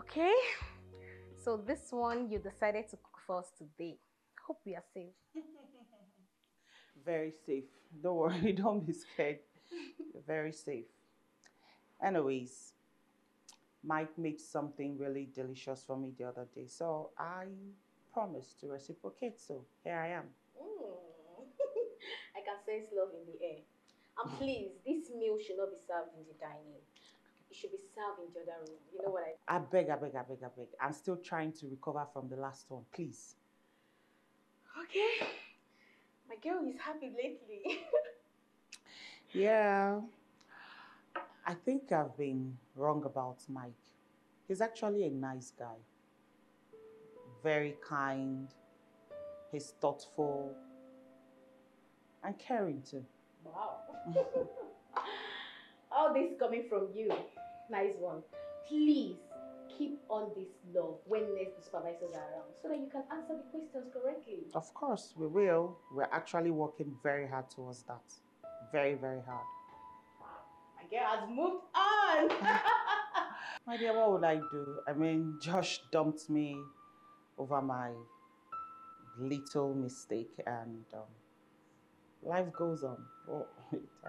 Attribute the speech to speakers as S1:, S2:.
S1: Okay, so this one you decided to cook for us today. Hope we are safe.
S2: Very safe. Don't worry, don't be scared. You're very safe. Anyways, Mike made something really delicious for me the other day, so I promised to reciprocate. So here I am.
S1: Mm. I can sense love in the air. And please, this meal should not be served in the dining. It should be served in the other room. You know what I
S2: I beg, I beg, I beg, I beg. I'm still trying to recover from the last one, please.
S1: Okay. My girl is happy lately.
S2: Yeah, I think I've been wrong about Mike. He's actually a nice guy, very kind, he's thoughtful, and caring too.
S1: Wow. All this coming from you. Nice one. Please keep on this love when next the supervisors are around so that you can answer the questions correctly.
S2: Of course, we will. We're actually working very hard towards that. Very, very hard.
S1: My girl has moved on.
S2: My dear, what would I do? I mean, Josh dumped me over my little mistake, and life goes on. Oh,